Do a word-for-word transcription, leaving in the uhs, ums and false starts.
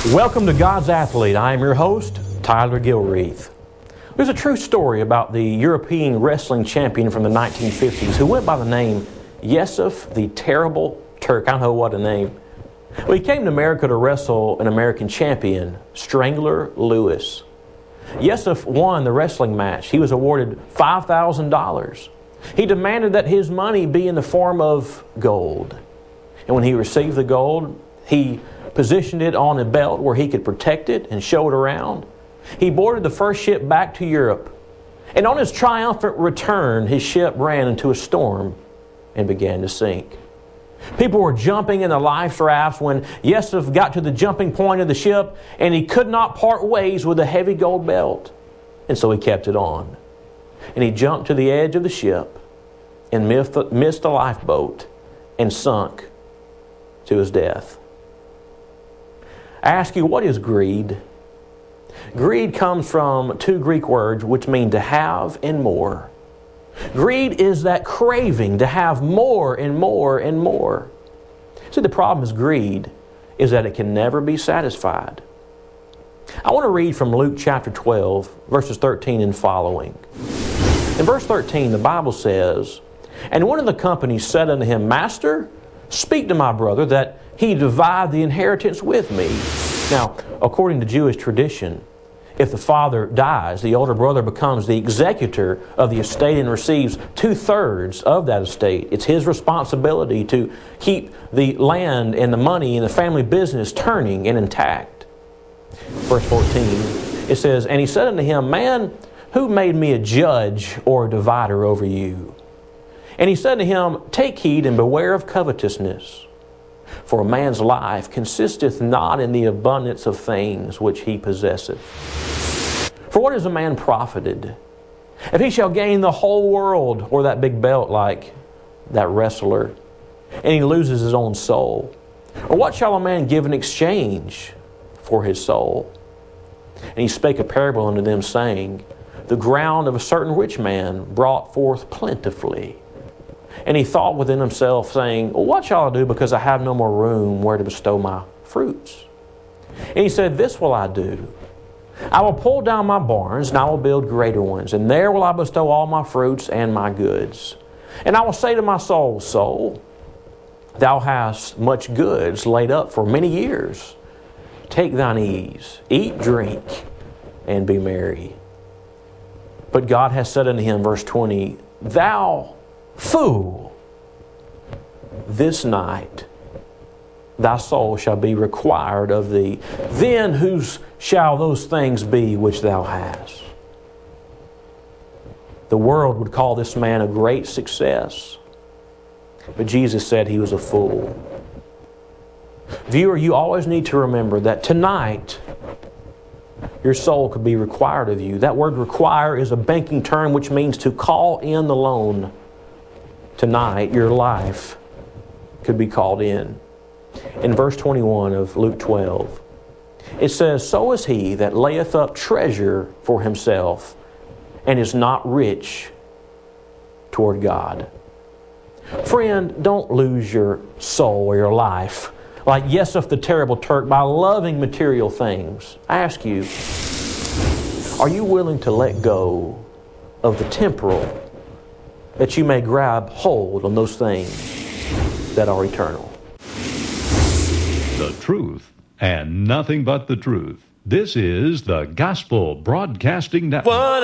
Welcome to God's Athlete. I am your host, Tyler Gilreath. There's a true story about the European wrestling champion from the nineteen fifties who went by the name Yusuf the Terrible Turk. I don't know what a name. Well, he came to America to wrestle an American champion, Strangler Lewis. Yusuf won the wrestling match. He was awarded five thousand dollars. He demanded that his money be in the form of gold. And when he received the gold, he positioned it on a belt where he could protect it and show it around. He boarded the first ship back to Europe. And on his triumphant return, his ship ran into a storm and began to sink. People were jumping in the life rafts when Yusuf got to the jumping point of the ship, and he could not part ways with the heavy gold belt. And so he kept it on. And he jumped to the edge of the ship and missed the lifeboat and sunk to his death. I ask you, what is greed? Greed comes from two Greek words which mean to have and more. Greed is that craving to have more and more and more. See, the problem is greed is that it can never be satisfied. I want to read from Luke chapter twelve, verses thirteen and following. In verse thirteen, the Bible says, "And one of the company said unto him, Master, speak to my brother that he divide the inheritance with me." Now, according to Jewish tradition, if the father dies, the older brother becomes the executor of the estate and receives two-thirds of that estate. It's his responsibility to keep the land and the money and the family business turning and intact. Verse fourteen, it says, "And he said unto him, Man, who made me a judge or a divider over you? And he said to him, Take heed and beware of covetousness. For a man's life consisteth not in the abundance of things which he possesseth. For what is a man profited, if he shall gain the whole world," or that big belt like that wrestler, "and he loses his own soul? Or what shall a man give in exchange for his soul? And he spake a parable unto them, saying, The ground of a certain rich man brought forth plentifully. And he thought within himself, saying, well, What shall I do, because I have no more room where to bestow my fruits? And he said, This will I do. I will pull down my barns, and I will build greater ones, and there will I bestow all my fruits and my goods. And I will say to my soul, Soul, thou hast much goods laid up for many years. Take thine ease, eat, drink, and be merry. But God has said unto him," verse twenty, "Thou fool, this night thy soul shall be required of thee. Then whose shall those things be which thou hast?" The world would call this man a great success, but Jesus said he was a fool. Viewer, you always need to remember that tonight your soul could be required of you. That word require is a banking term which means to call in the loan. Tonight, your life could be called in. In verse twenty-one of Luke twelve, it says, "So is he that layeth up treasure for himself, and is not rich toward God." Friend, don't lose your soul or your life like Yusuf the Terrible Turk by loving material things. I ask you, are you willing to let go of the temporal, that you may grab hold on those things that are eternal? The truth and nothing but the truth. This is the Gospel Broadcasting Network. What